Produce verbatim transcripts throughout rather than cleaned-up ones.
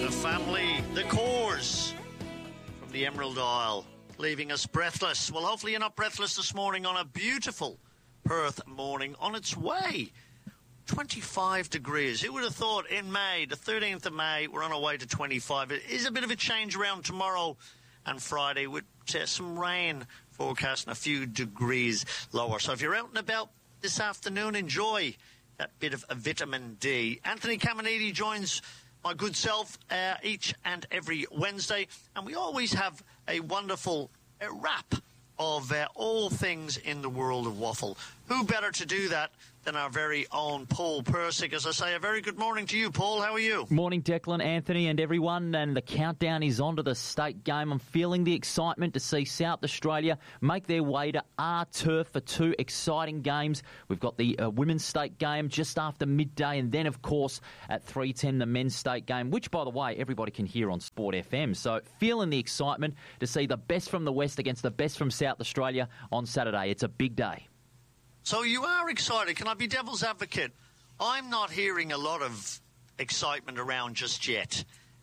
The family, the Cores, from the Emerald Isle, leaving us breathless. Well, hopefully you're not breathless this morning on a beautiful Perth morning on its way. twenty-five degrees. Who would have thought in May, the thirteenth of May, we're on our way to twenty-five. It is a bit of a change around tomorrow and Friday with uh, some rain forecast and a few degrees lower. So if you're out and about this afternoon, enjoy that bit of a vitamin D. Anthony Caminiti joins my good self uh, each and every Wednesday, and we always have a wonderful uh, wrap of uh, all things in the world of waffle. Who better to do that than our very own Paul Persick? As I say, a very good morning to you, Paul. How are you? Morning, Declan, Anthony and everyone. And the countdown is on to the state game. I'm feeling the excitement to see South Australia make their way to our turf for two exciting games. We've got the uh, women's state game just after midday, and then, of course, at three ten, the men's state game, which, by the way, everybody can hear on Sport F M. So feeling the excitement to see the best from the West against the best from South Australia on Saturday. It's a big day. So you are excited. Can I be devil's advocate? I'm not hearing a lot of excitement around just yet.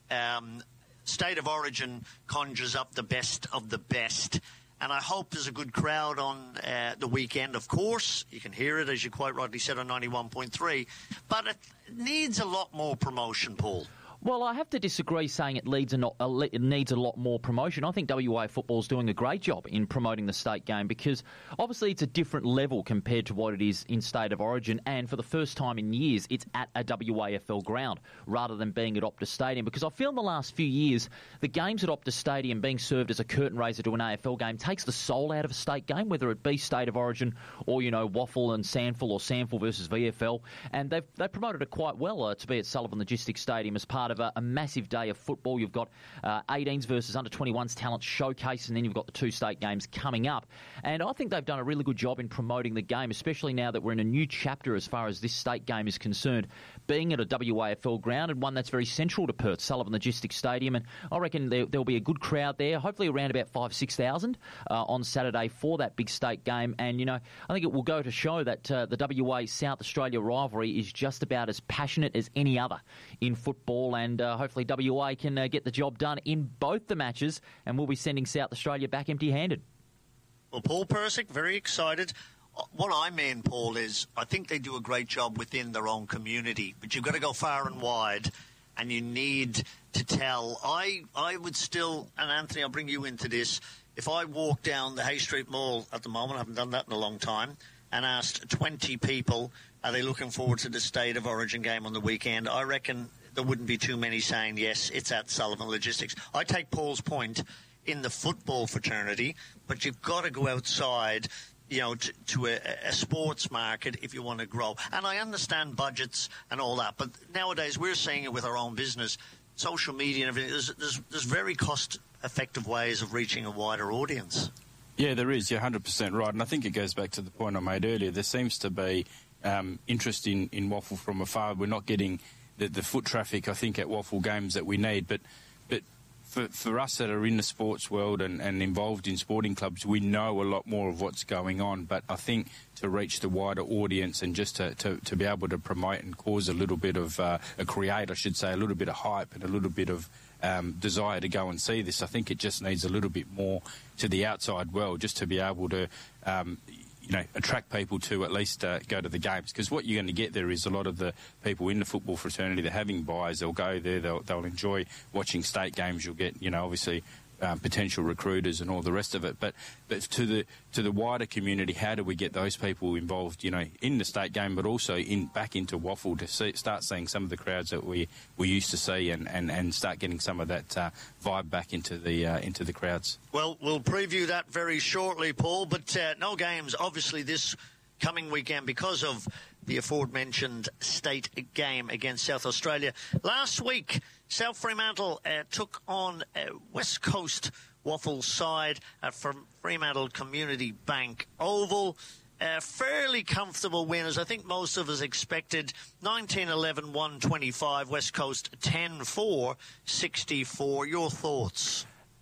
Um, State of Origin conjures up the best of the best. And I hope there's a good crowd on uh, the weekend, of course. You can hear it, as you quite rightly said, on ninety-one point three. But it needs a lot more promotion, Paul. Well, I have to disagree saying it needs a, not, it needs a lot more promotion. I think W A football is doing a great job in promoting the state game because obviously it's a different level compared to what it is in State of Origin, and for the first time in years it's at a W A F L ground rather than being at Optus Stadium, because I feel in the last few years the games at Optus Stadium being served as a curtain raiser to an A F L game takes the soul out of a state game, whether it be State of Origin or, you know, Waffle and Sandful or Sandful versus V F L, and they've, they've promoted it quite well uh, to be at Sullivan Logistics Stadium as part of a, a massive day of football. You've got uh, eighteens versus under twenty-ones talent showcase, and then you've got the two state games coming up. And I think they've done a really good job in promoting the game, especially now that we're in a new chapter as far as this state game is concerned, being at a W A F L ground and one that's very central to Perth, Sullivan Logistics Stadium. And I reckon there, there'll be a good crowd there, hopefully around about five, six thousand uh, on Saturday for that big state game. And, you know, I think it will go to show that uh, the W A South Australia rivalry is just about as passionate as any other in football, and uh, hopefully W A can uh, get the job done in both the matches, and we'll be sending South Australia back empty-handed. Well, Paul Persick, very excited. What I mean, Paul, is I think they do a great job within their own community, but you've got to go far and wide, and you need to tell. I, I would still, and Anthony, I'll bring you into this, if I walk down the Hay Street Mall at the moment, I haven't done that in a long time, and asked twenty people, are they looking forward to the State of Origin game on the weekend, I reckon there wouldn't be too many saying, yes, it's at Sullivan Logistics. I take Paul's point in the football fraternity, but you've got to go outside, you know, to, to a, a sports market if you want to grow. And I understand budgets and all that, but nowadays we're seeing it with our own business, social media and everything. There's, there's, there's very cost-effective ways of reaching a wider audience. Yeah, there is. You're one hundred percent right. And I think it goes back to the point I made earlier. There seems to be um, interest in, in waffle from afar. We're not getting The, the foot traffic, I think, at waffle games that we need. But but for, for us that are in the sports world and, and involved in sporting clubs, we know a lot more of what's going on. But I think to reach the wider audience and just to, to, to be able to promote and cause a little bit of, uh, a create, I should say, a little bit of hype and a little bit of um, desire to go and see this, I think it just needs a little bit more to the outside world just to be able to Um, you know, attract people to at least uh, go to the games. Because what you're going to get there is a lot of the people in the football fraternity, they're having buys, they'll go there, they'll, they'll enjoy watching state games. You'll get, you know, obviously um, potential recruiters and all the rest of it. But but to the to the wider community, how do we get those people involved, you know, in the state game, but also in back into waffle to see, start seeing some of the crowds that we, we used to see and, and, and start getting some of that uh, vibe back into the uh, into the crowds. Well, we'll preview that very shortly, Paul, but uh, no games, obviously, this coming weekend because of the aforementioned state game against South Australia. Last week, South Fremantle uh, took on uh, West Coast Waffle side at Fremantle Community Bank Oval. Uh, fairly comfortable win, as I think most of us expected. nineteen eleven, one twenty-five, West Coast ten four, sixty-four. Your thoughts?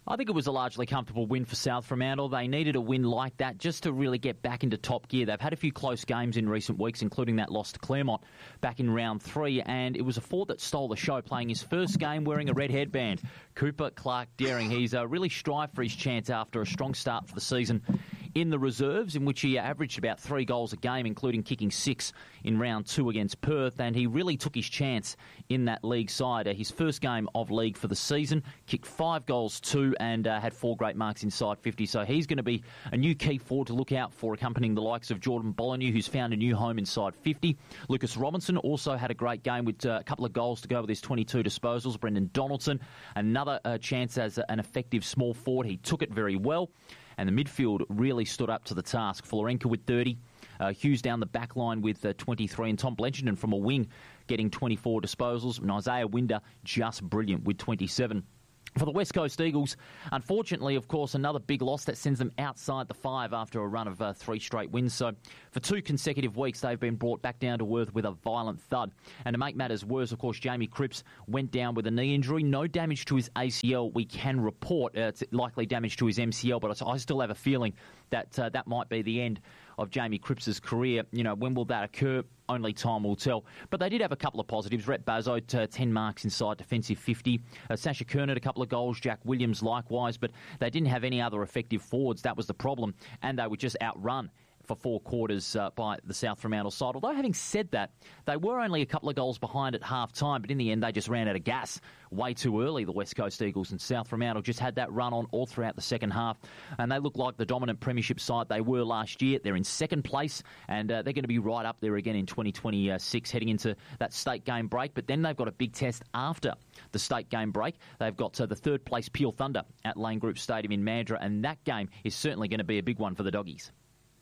I think it was a largely comfortable win for South Fremantle. They needed a win like that just to really get back into top gear. They've had a few close games in recent weeks, including that loss to Claremont back in round three, and it was a Ford that stole the show, playing his first game wearing a red headband. Cooper Clark-Daring, he's uh, really strived for his chance after a strong start for the season in the reserves, in which he averaged about three goals a game, including kicking six in round two against Perth, and he really took his chance in that league side. Uh, his first game of league for the season, kicked five goals, two, and uh, had four great marks inside fifty, so he's going to be a new key forward to look out for, accompanying the likes of Jordan Bologna, who's found a new home inside fifty. Lucas Robinson also had a great game with uh, a couple of goals to go with his twenty-two disposals. Brendan Donaldson, another uh, chance as an effective small forward. He took it very well. And the midfield really stood up to the task. Florenka with thirty, uh, Hughes down the back line with uh, twenty-three, and Tom Blanchardon from a wing getting twenty-four disposals, and Isaiah Winder just brilliant with twenty-seven. For the West Coast Eagles, unfortunately, of course, another big loss that sends them outside the five after a run of uh, three straight wins. So for two consecutive weeks, they've been brought back down to earth with a violent thud. And to make matters worse, of course, Jamie Cripps went down with a knee injury. No damage to his A C L, we can report. Uh, it's likely damage to his M C L, but I still have a feeling that uh, that might be the end of Jamie Cripps' career. You know, when will that occur? Only time will tell. But they did have a couple of positives. Rhett Bazzo, uh, ten marks inside defensive fifty. Uh, Sasha Kernett, a couple of goals. Jack Williams likewise. But they didn't have any other effective forwards. That was the problem. And they were just outrun for four quarters uh, by the South Fremantle side. Although, having said that, they were only a couple of goals behind at half-time, but in the end they just ran out of gas way too early, the West Coast Eagles, and South Fremantle just had that run on all throughout the second half, and they look like the dominant premiership side they were last year. They're in second place, and uh, they're going to be right up there again in twenty twenty-six, heading into that state game break, but then they've got a big test after the state game break. They've got uh, the third place Peel Thunder at Lane Group Stadium in Mandurah, and that game is certainly going to be a big one for the Doggies.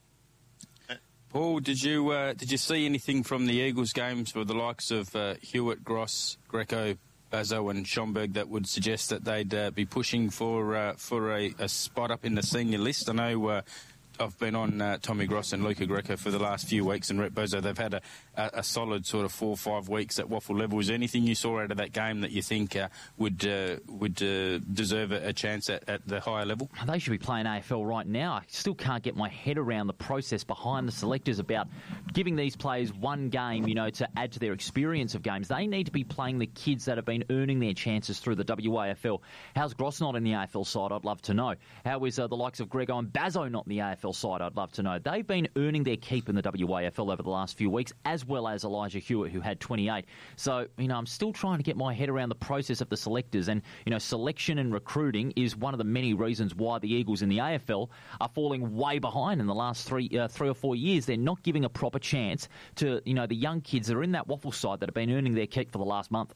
Paul, did you uh, did you see anything from the Eagles games with the likes of uh, Hewitt, Gross, Greco, Bazzo and Schomburg that would suggest that they'd uh, be pushing for uh, for a, a spot up in the senior list? I know uh, I've been on uh, Tommy Gross and Luca Greco for the last few weeks, and Rhett Bazzo, they've had a, a, a solid sort of four or five weeks at WAFL level. Is there anything you saw out of that game that you think uh, would uh, would uh, deserve a, a chance at, at the higher level? They should be playing A F L right now. I still can't get my head around the process behind the selectors about giving these players one game, you know, to add to their experience of games. They need to be playing the kids that have been earning their chances through the W A F L. How's Gross not in the A F L side? I'd love to know. How is uh, the likes of Grego and Bazzo not in the A F L side? I'd love to know. They've been earning their keep in the W A F L over the last few weeks, as well as Elijah Hewitt, who had twenty-eight. So, you know, I'm still trying to get my head around the process of the selectors, and, you know, selection and recruiting is one of the many reasons why the Eagles in the A F L are falling way behind in the last three uh, three or four years. They're not giving a proper chance to, you know, the young kids that are in that WAFL side that have been earning their keep for the last month.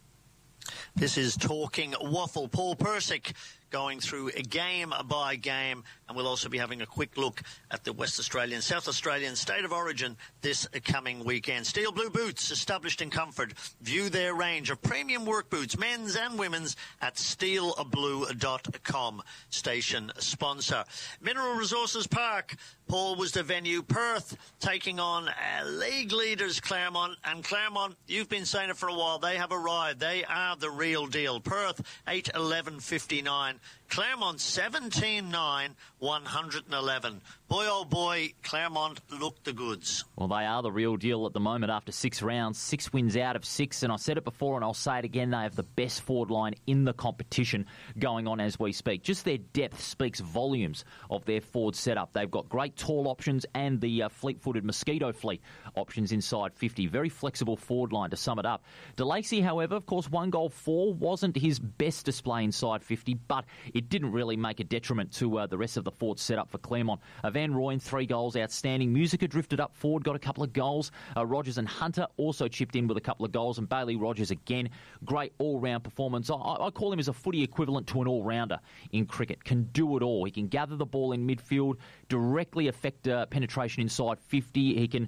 This is Talking WAFL. Paul Persick going through a game by game, and we'll also be having a quick look at the West Australian, South Australian State of Origin this coming weekend. Steel Blue Boots, established in comfort. View their range of premium work boots, men's and women's, at steel blue dot com. Station sponsor. Mineral Resources Park. Paul was the venue. Perth taking on uh, league leaders Claremont, and Claremont, you've been saying it for a while, they have arrived. They are the real deal. Perth eight eleven fifty-nine. Claremont seventeen nine one eleven. Boy, oh boy, Claremont looked the goods. Well, they are the real deal at the moment after six rounds, six wins out of six. And I said it before and I'll say it again, they have the best forward line in the competition going on as we speak. Just their depth speaks volumes of their forward setup. They've got great tall options and the uh, fleet-footed Mosquito fleet options inside fifty. Very flexible forward line to sum it up. DeLacy, however, of course, one goal, four, wasn't his best display inside fifty, but it didn't really make a detriment to uh, the rest of the forward setup for Claremont. Uh, Van Rooyen, three goals, outstanding. Musica drifted up forward, got a couple of goals. Uh, Rogers and Hunter also chipped in with a couple of goals, and Bailey Rogers again, great all-round performance. I, I call him as a footy equivalent to an all-rounder in cricket. Can do it all. He can gather the ball in midfield, directly affect uh, penetration inside fifty. He can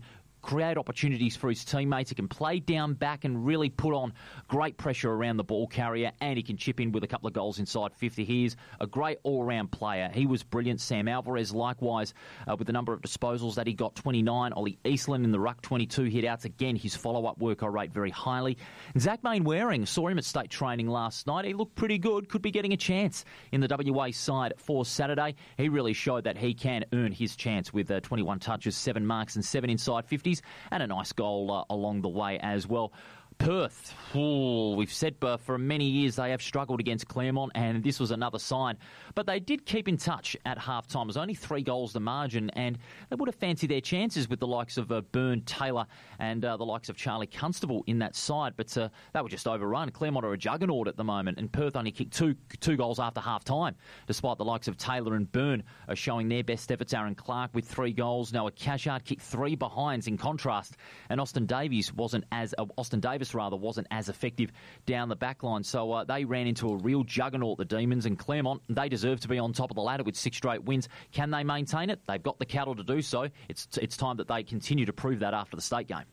create opportunities for his teammates. He can play down back and really put on great pressure around the ball carrier, and he can chip in with a couple of goals inside fifty. He is a great all-round player. He was brilliant. Sam Alvarez, likewise, uh, with the number of disposals that he got, twenty-nine. Ollie Eastland in the ruck, twenty-two hit-outs. Again, his follow-up work I rate very highly. Zach Main-Waring, saw him at state training last night. He looked pretty good. Could be getting a chance in the W A side for Saturday. He really showed that he can earn his chance with uh, twenty-one touches, seven marks and seven inside fifties, and a nice goal uh, along the way as well. Perth, ooh, we've said uh, for many years they have struggled against Claremont, and this was another sign. But they did keep in touch at half-time. It was only three goals the margin, and they would have fancied their chances with the likes of uh, Byrne, Taylor, and uh, the likes of Charlie Constable in that side. But uh, they were just overrun. Claremont are a juggernaut at the moment, and Perth only kicked two two goals after half-time, despite the likes of Taylor and Byrne are showing their best efforts. Aaron Clark with three goals. Noah Cashard kicked three behinds in contrast, and Austin Davies wasn't as uh, Austin Davis rather wasn't as effective down the back line. So uh, they ran into a real juggernaut, the Demons, and Claremont, they deserve to be on top of the ladder with six straight wins. Can they maintain it? They've got the cattle to do so. It's it's time that they continue to prove that after the state game.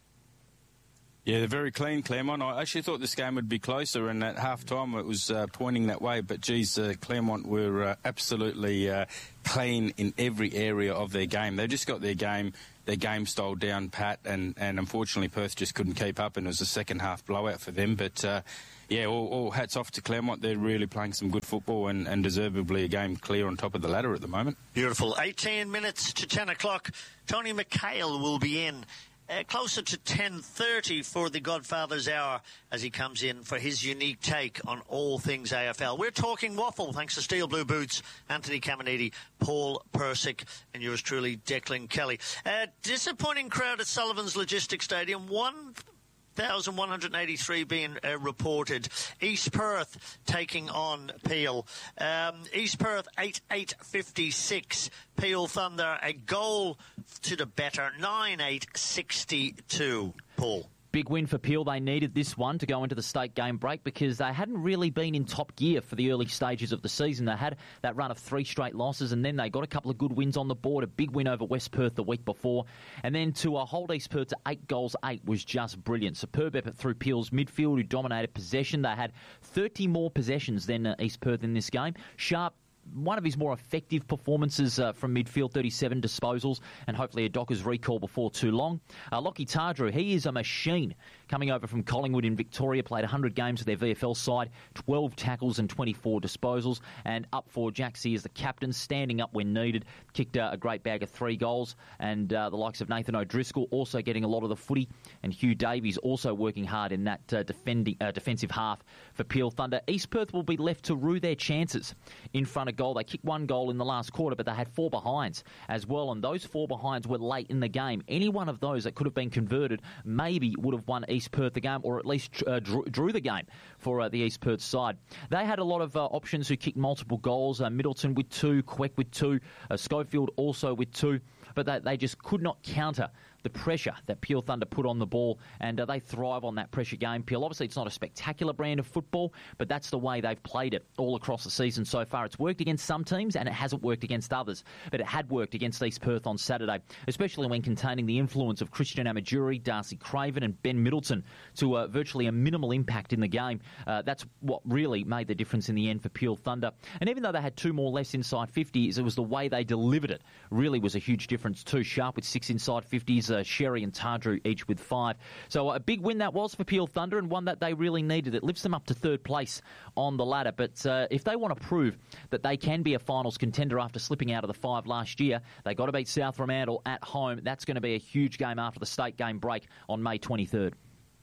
Yeah, they're very clean, Claremont. I actually thought this game would be closer, and at half-time it was uh, pointing that way. But, geez, uh, Claremont were uh, absolutely uh, clean in every area of their game. They've just got their game their game style down pat, and, and unfortunately Perth just couldn't keep up, and it was a second-half blowout for them. But, uh, yeah, all, all hats off to Claremont. They're really playing some good football, and, and deservedly a game clear on top of the ladder at the moment. Beautiful. eighteen minutes to ten o'clock. Tony McHale will be in. Uh, closer to ten thirty for the Godfather's Hour as he comes in for his unique take on all things A F L. We're talking waffle, thanks to Steel Blue Boots, Anthony Caminiti, Paul Persick, and yours truly, Declan Kelly. Uh, disappointing crowd at Sullivan's Logistics Stadium. one thousand one hundred eighty-three being uh, reported. East Perth taking on Peel. Um, East Perth eight eight fifty-six. Peel Thunder a goal to the better nine eight sixty-two. Paul. Big win for Peel. They needed this one to go into the state game break because they hadn't really been in top gear for the early stages of the season. They had that run of three straight losses, and then they got a couple of good wins on the board. A big win over West Perth the week before. And then to uh, hold East Perth to eight goals, eight was just brilliant. Superb effort through Peel's midfield, who dominated possession. They had thirty more possessions than uh, East Perth in this game. Sharp, one of his more effective performances uh, from midfield, thirty-seven disposals, and hopefully a Dockers recall before too long. Uh, Lockie Tardrew, he is a machine. Coming over from Collingwood in Victoria, played one hundred games with their V F L side, twelve tackles and twenty-four disposals. And up for Jaxie as the captain, standing up when needed, kicked uh, a great bag of three goals. And uh, the likes of Nathan O'Driscoll also getting a lot of the footy, and Hugh Davies also working hard in that uh, defending, uh, defensive half for Peel Thunder. East Perth will be left to rue their chances in front of goal. They kicked one goal in the last quarter, but they had four behinds as well, and those four behinds were late in the game. Any one of those that could have been converted maybe would have won East Perth the game, or at least uh, drew, drew the game for uh, the East Perth side. They had a lot of uh, options who kicked multiple goals. Uh, Middleton with two, Queck with two, uh, Schofield also with two, but they, they just could not counter the pressure that Peel Thunder put on the ball, and uh, they thrive on that pressure game. Peel, obviously it's not a spectacular brand of football, but that's the way they've played it all across the season so far. It's worked against some teams and it hasn't worked against others, but it had worked against East Perth on Saturday, especially when containing the influence of Christian Amajuri, Darcy Craven and Ben Middleton to uh, virtually a minimal impact in the game. Uh, that's what really made the difference in the end for Peel Thunder. And even though they had two more less inside fifties, it was the way they delivered it really was a huge difference too. Sharp with six inside fifties, uh, Sherry and Tardrew each with five. So a big win that was for Peel Thunder, and one that they really needed. It lifts them up to third place on the ladder. But uh, if they want to prove that they can be a finals contender after slipping out of the five last year, they got to beat South Fremantle at home. That's going to be a huge game after the state game break on May twenty-third.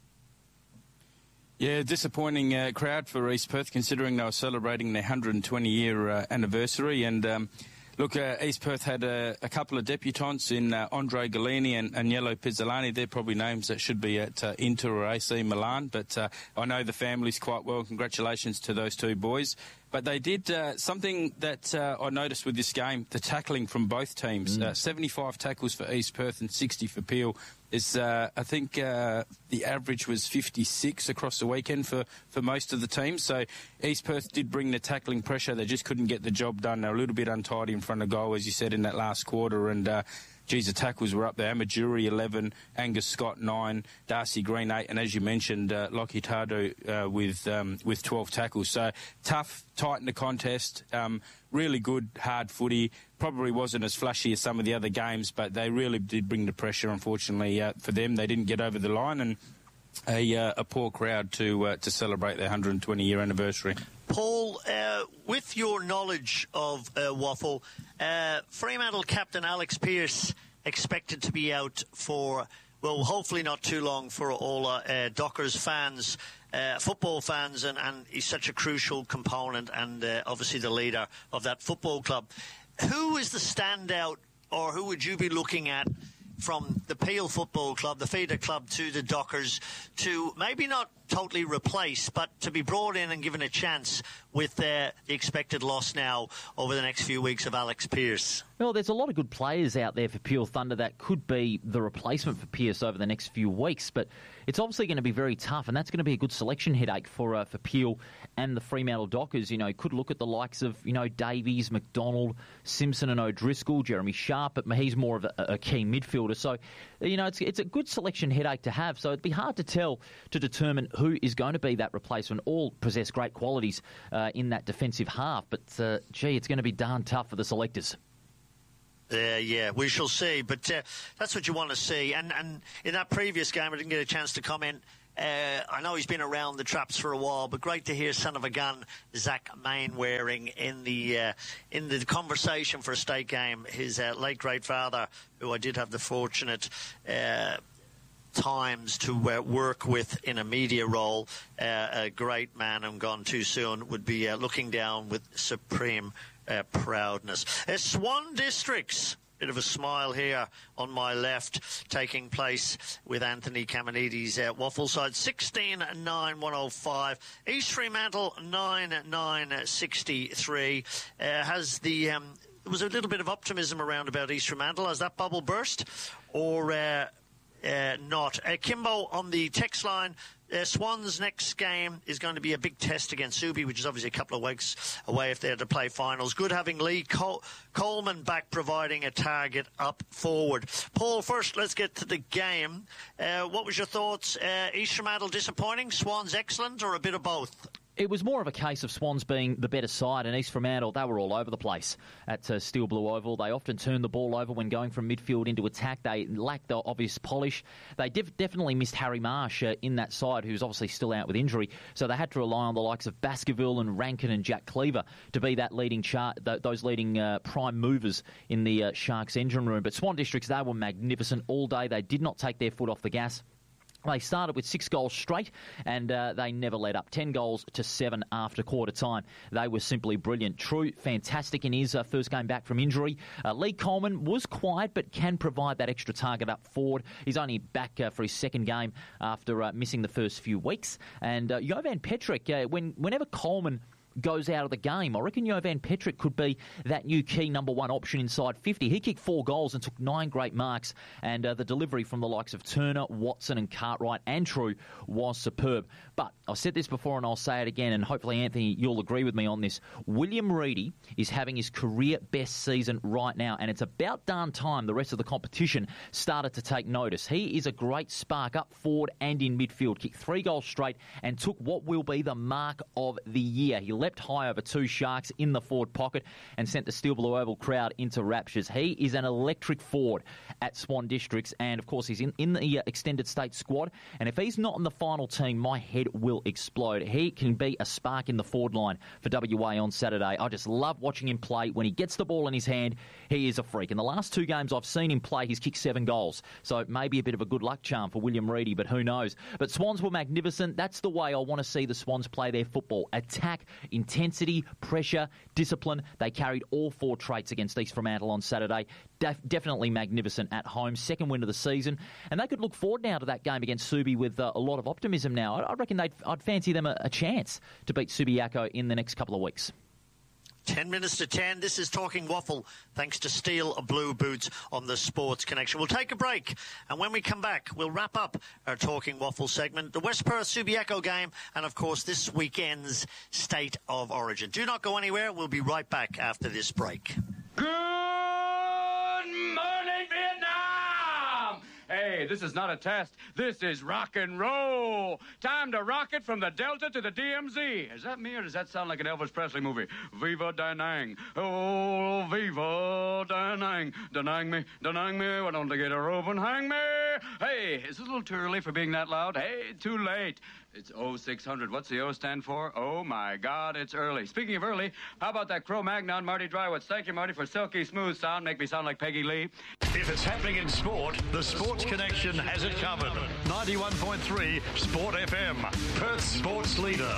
Yeah, disappointing uh, crowd for East Perth, considering they were celebrating their one hundred twenty year uh, anniversary. And um, look, uh, East Perth had a, a couple of debutants in uh, Andre Galini and Agnello Pizzolani. They're probably names that should be at uh, Inter or A C Milan, but uh, I know the families quite well. Congratulations to those two boys. But they did uh, something that uh, I noticed with this game, the tackling from both teams. Mm. Uh, seventy-five tackles for East Perth and sixty for Peel. Is uh, I think uh, the average was fifty-six across the weekend for, for most of the teams. So East Perth did bring the tackling pressure. They just couldn't get the job done. They were a little bit untidy in front of goal, as you said, in that last quarter. And uh, geez, the tackles were up there. Amajuri, eleven, Angus Scott, nine, Darcy Green, eight, and as you mentioned, uh, Lockie Tardo uh, with um, with twelve tackles. So tough, tight in the contest, um, really good, hard footy. Probably wasn't as flashy as some of the other games, but they really did bring the pressure, unfortunately, uh, for them. They didn't get over the line, and a, uh, a poor crowd to uh, to celebrate their one hundred twenty year anniversary. Paul, uh, with your knowledge of uh, Waffle, uh, Fremantle captain Alex Pearce expected to be out for, well, hopefully not too long for all uh, uh, Dockers fans, uh, football fans, and, and he's such a crucial component and uh, obviously the leader of that football club. Who is the standout, or who would you be looking at from the Peel Football Club, the feeder club, to the Dockers, to maybe not totally replace, but to be brought in and given a chance with uh, the expected loss now over the next few weeks of Alex Pearce? Well, there's a lot of good players out there for Peel Thunder that could be the replacement for Pearce over the next few weeks, but it's obviously going to be very tough, and that's going to be a good selection headache for uh, for Peel and the Fremantle Dockers. You know, could look at the likes of, you know, Davies, McDonald, Simpson and O'Driscoll, Jeremy Sharp, but he's more of a, a key midfielder. So, you know, it's it's a good selection headache to have. So it'd be hard to tell to determine who is going to be that replacement. All possess great qualities uh, in that defensive half, but, uh, gee, it's going to be darn tough for the selectors. Uh, yeah, we shall see. But uh, that's what you want to see. And, and in that previous game, I didn't get a chance to comment. Uh, I know he's been around the traps for a while, but great to hear son of a gun Zach Mainwaring in the uh, in the conversation for a state game. His uh, late great father, who I did have the fortunate uh, times to uh, work with in a media role, uh, a great man and gone too soon, would be uh, looking down with supreme Uh, proudness. Uh, Swan Districts, bit of a smile here on my left, taking place with Anthony Caminiti's uh, Waffle side, sixteen nine one oh five. East Fremantle nine nine sixty-three. Uh, has the um, there was a little bit of optimism around about East Fremantle. Has that bubble burst or uh, uh, not? Uh, Kimbo on the text line. Uh, Swans' next game is going to be a big test against Subi, which is obviously a couple of weeks away if they're to play finals. Good having Lee Col- Coleman back providing a target up forward. Paul, first let's get to the game. Uh, what was your thoughts? Uh, East Fremantle disappointing, Swans excellent, or a bit of both? It was more of a case of Swans being the better side, and East Fremantle, they were all over the place at uh, Steel Blue Oval. They often turned the ball over when going from midfield into attack. They lacked the obvious polish. They def- definitely missed Harry Marsh uh, in that side, who's obviously still out with injury. So they had to rely on the likes of Baskerville and Rankin and Jack Cleaver to be that leading char- th- those leading uh, prime movers in the uh, Sharks engine room. But Swan Districts, they were magnificent all day. They did not take their foot off the gas. They started with six goals straight, and uh, they never let up. Ten goals to seven after quarter time. They were simply brilliant. True, fantastic in his uh, first game back from injury. Uh, Lee Coleman was quiet, but can provide that extra target up forward. He's only back uh, for his second game after uh, missing the first few weeks. And uh, Jovan Petric, uh, when whenever Coleman goes out of the game, I reckon Jovan Petric could be that new key number one option inside fifty. He kicked four goals and took nine great marks, and uh, the delivery from the likes of Turner, Watson and Cartwright and True was superb. But I've said this before and I'll say it again, and hopefully, Anthony, you'll agree with me on this. William Reedy is having his career best season right now, and it's about darn time the rest of the competition started to take notice. He is a great spark up forward and in midfield. Kicked three goals straight and took what will be the mark of the year. He leapt high over two Sharks in the forward pocket and sent the Steel Blue Oval crowd into raptures. He is an electric forward at Swan Districts, and of course he's in, in the uh, extended state squad, and if he's not in the final team, my head will explode. He can be a spark in the forward line for W A on Saturday. I just love watching him play. When he gets the ball in his hand, he is a freak. In the last two games I've seen him play, he's kicked seven goals, so maybe a bit of a good luck charm for William Reedy, but who knows. But Swans were magnificent. That's the way I want to see the Swans play their football. Attack, intensity, pressure, discipline. They carried all four traits against East Fremantle on Saturday. Def- definitely magnificent at home. Second win of the season. And they could look forward now to that game against Subi with uh, a lot of optimism now. I, I reckon they'd, I'd fancy them a, a chance to beat Subiaco in the next couple of weeks. Ten minutes to ten. This is Talking Waffle, thanks to Steel Blue Boots on the Sports Connection. We'll take a break, and when we come back, we'll wrap up our Talking Waffle segment, the West Perth Subiaco game, and of course this weekend's State of Origin. Do not go anywhere. We'll be right back after this break. Good morning, Vietnam! Hey, this is not a test. This is rock and roll. Time to rock it from the Delta to the D M Z. Is that me or does that sound like an Elvis Presley movie? Viva Da Nang. Oh, Viva Da Nang. Da Nang me, Da Nang me. Why don't they get a rope and hang me? Hey, is it a little too early for being that loud? Hey, too late. It's oh six hundred. What's the O stand for? Oh, my God, it's early. Speaking of early, how about that Cro-Magnon, Marty Drywitz? Thank you, Marty, for silky smooth sound. Make me sound like Peggy Lee. If it's happening in sport, the Sports Connection has it covered. ninety-one point three Sport F M, Perth's sports leader.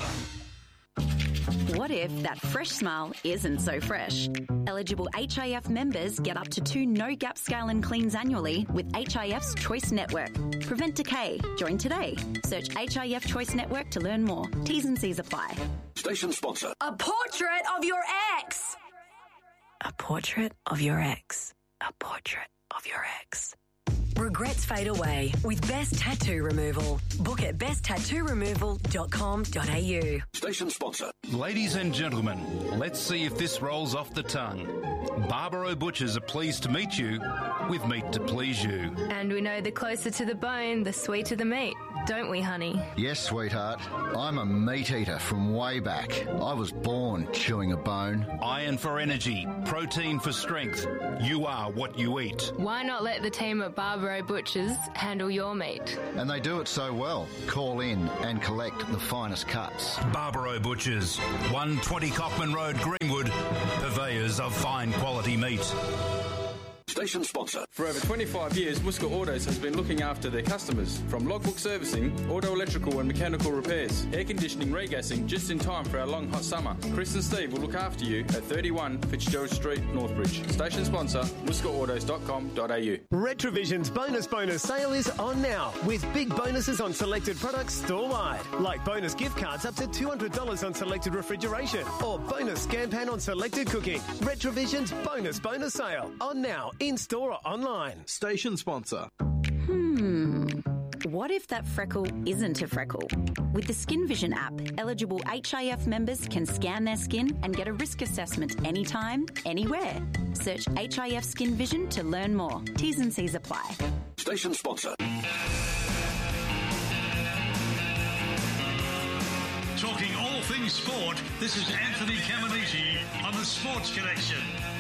What if that fresh smile isn't so fresh? Eligible H I F members get up to two no-gap scale and cleans annually with H I F's Choice Network. Prevent decay. Join today. Search H I F Choice Network to learn more. T's and C's apply. Station sponsor. A portrait of your ex. A portrait of your ex. A portrait of your ex. Regrets fade away with Best Tattoo Removal. Book at best tattoo removal dot com dot a u. Station sponsor. Ladies and gentlemen, let's see if this rolls off the tongue. Barbaro Butchers are pleased to meet you with meat to please you. And we know the closer to the bone, the sweeter the meat, don't we, honey? Yes, sweetheart. I'm a meat eater from way back. I was born chewing a bone. Iron for energy, protein for strength. You are what you eat. Why not let the team at Barbaro Butchers handle your meat? And they do it so well. Call in and collect the finest cuts. Barbaro Butchers, one twenty Cockman Road, Greenwood, purveyors of fine quality meat. Station sponsor. For over twenty-five years, Muska Autos has been looking after their customers. From logbook servicing, auto electrical and mechanical repairs, air conditioning, regassing, just in time for our long hot summer. Chris and Steve will look after you at thirty-one Fitzgerald Street, Northbridge. Station sponsor, muska autos dot com dot a u. Retrovision's bonus bonus sale is on now with big bonuses on selected products store-wide. Like bonus gift cards up to two hundred dollars on selected refrigeration or bonus scan pan on selected cooking. Retrovision's bonus bonus sale on now. In-store or online. Station sponsor. Hmm. What if that freckle isn't a freckle? With the Skin Vision app, eligible H I F members can scan their skin and get a risk assessment anytime, anywhere. Search H I F Skin Vision to learn more. T's and C's apply. Station sponsor. Talking all things sport, this is Anthony Caminiti on the Sports Connection.